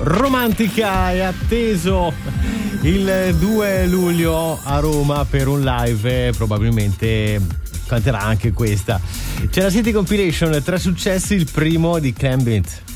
romantica. È atteso il 2 luglio a Roma per un live, probabilmente canterà anche questa. C'è la City Compilation, 3 successi, il primo di Clan Beat.